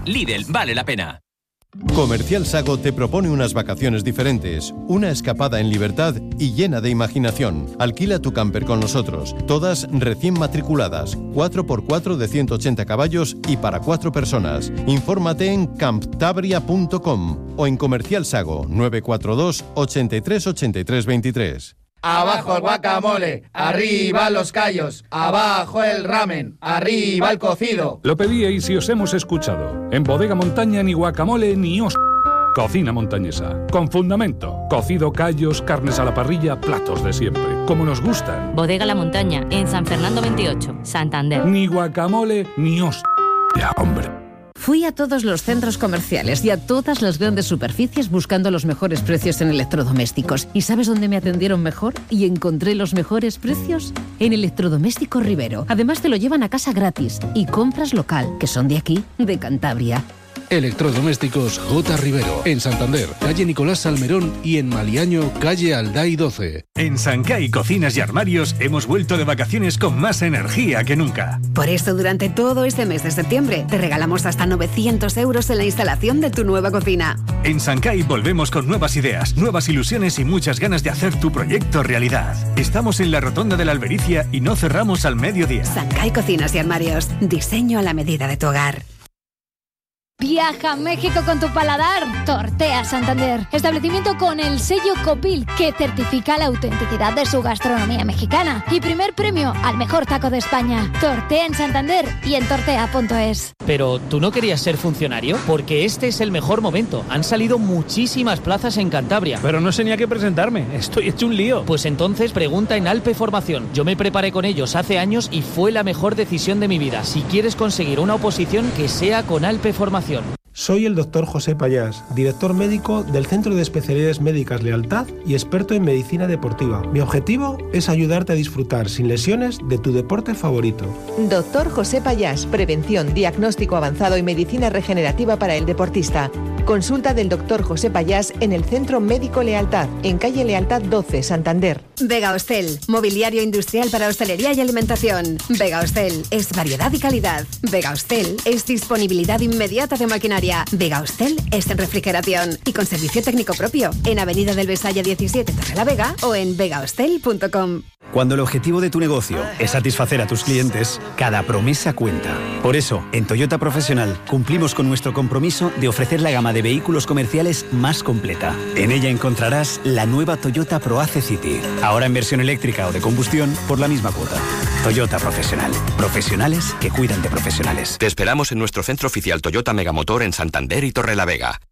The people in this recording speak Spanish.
Lidl, vale la pena. Comercial Sago te propone unas vacaciones diferentes, una escapada en libertad y llena de imaginación. Alquila tu camper con nosotros, todas recién matriculadas, 4x4 de 180 caballos y para 4 personas. Infórmate en camptabria.com o en Comercial Sago 942 83 83 23. Abajo el guacamole, arriba los callos, abajo el ramen, arriba el cocido. Lo pedíais y os hemos escuchado. En Bodega Montaña ni guacamole ni cocina montañesa. Con fundamento. Cocido, callos, carnes a la parrilla, platos de siempre. Como nos gustan. Bodega La Montaña, en San Fernando 28, Santander. Ni guacamole ni ya, hombre. Fui a todos los centros comerciales y a todas las grandes superficies buscando los mejores precios en electrodomésticos. ¿Y sabes dónde me atendieron mejor y encontré los mejores precios? En Electrodomésticos Rivero. Además te lo llevan a casa gratis. Y compras local, que son de aquí, de Cantabria. Electrodomésticos J. Rivero, en Santander, calle Nicolás Salmerón, y en Maliaño, calle Alday 12. En Sancay Cocinas y Armarios hemos vuelto de vacaciones con más energía que nunca. Por eso durante todo este mes de septiembre te regalamos hasta 900 euros en la instalación de tu nueva cocina. En Sancay volvemos con nuevas ideas, nuevas ilusiones y muchas ganas de hacer tu proyecto realidad. Estamos en la Rotonda de la Albericia y no cerramos al mediodía. Sancay Cocinas y Armarios, diseño a la medida de tu hogar. Viaja a México con tu paladar. Tortea Santander. Establecimiento con el sello Copil, que certifica la autenticidad de su gastronomía mexicana. Y primer premio al mejor taco de España. Tortea en Santander y en tortea.es. Pero ¿tú no querías ser funcionario? Porque este es el mejor momento. Han salido muchísimas plazas en Cantabria. Pero no sé ni a qué presentarme. Estoy hecho un lío. Pues entonces pregunta en Alpe Formación. Yo me preparé con ellos hace años y fue la mejor decisión de mi vida. Si quieres conseguir una oposición, que sea con Alpe Formación. Soy el Dr. José Payás, director médico del Centro de Especialidades Médicas Lealtad y experto en medicina deportiva. Mi objetivo es ayudarte a disfrutar sin lesiones de tu deporte favorito. Dr. José Payás, prevención, diagnóstico avanzado y medicina regenerativa para el deportista. Consulta del Dr. José Payás en el Centro Médico Lealtad, en calle Lealtad 12, Santander. Vega Hostel, mobiliario industrial para hostelería y alimentación. Vega Hostel es variedad y calidad. Vega Hostel es disponibilidad inmediata de maquinaria. Vega Hostel es en refrigeración y con servicio técnico propio en Avenida del Besaya 17, Torrelavega, o en vegahostel.com. Cuando el objetivo de tu negocio es satisfacer a tus clientes, cada promesa cuenta. Por eso, en Toyota Profesional cumplimos con nuestro compromiso de ofrecer la gama de vehículos comerciales más completa. En ella encontrarás la nueva Toyota ProAce City, ahora en versión eléctrica o de combustión por la misma cuota. Toyota Profesional. Profesionales que cuidan de profesionales. Te esperamos en nuestro centro oficial Toyota Megamotor en Santander y Torrelavega.